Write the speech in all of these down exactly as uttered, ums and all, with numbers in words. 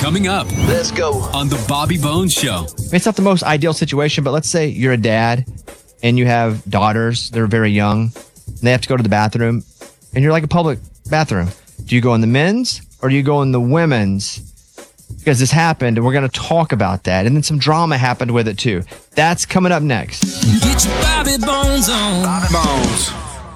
Coming up. Let's go. On the Bobby Bones Show. It's not the most ideal situation, but let's say you're a dad and you have daughters. They're very young. And they have to go to the bathroom. And you're like a public bathroom. Do you go in the men's or do you go in the women's? Because this happened and we're going to talk about that. And then some drama happened with it too. That's coming up next. Get your Bobby Bones on. Bobby Bones.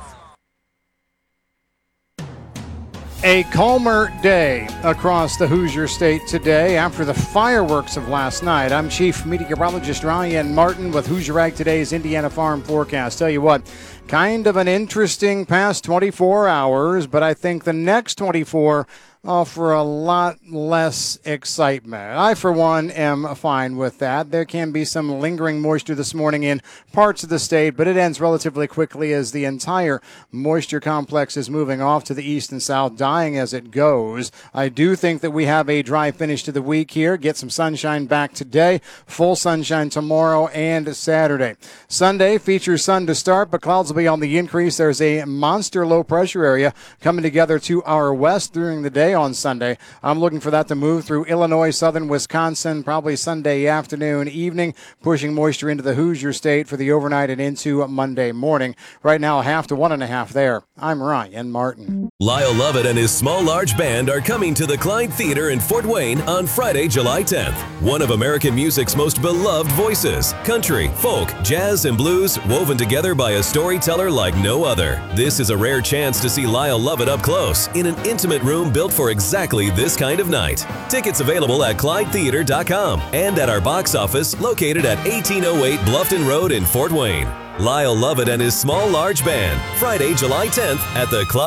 A calmer day across the Hoosier State today after the fireworks of last night. I'm Chief Meteorologist Ryan Martin with Hoosier Ag Today's Indiana Farm Forecast. Tell you what, kind of an interesting past twenty-four hours, but I think the next twenty-four offer a lot less excitement. I, for one, am fine with that. There can be some lingering moisture this morning in parts of the state, but it ends relatively quickly as the entire moisture complex is moving off to the east and south, dying as it goes. I do think that we have a dry finish to the week here. Get some sunshine back today, full sunshine tomorrow and Saturday. Sunday features sun to start, but clouds will be on the increase. There's a monster low pressure area coming together to our west during the day on Sunday. I'm looking for that to move through Illinois, southern Wisconsin, probably Sunday afternoon, evening, pushing moisture into the Hoosier State for the overnight and into Monday morning. Right now, a half to one and a half there. I'm Ryan Martin. Lyle Lovett and his small large band are coming to the Klein Theater in Fort Wayne on Friday, July tenth. One of American music's most beloved voices, country, folk, jazz, and blues, woven together by a storyteller like no other. This is a rare chance to see Lyle Lovett up close in an intimate room built for exactly this kind of night. Tickets available at Clyde Theater dot com and at our box office located at eighteen oh eight Bluffton Road in Fort Wayne. Lyle Lovett and his small large band, Friday, July tenth at the Clyde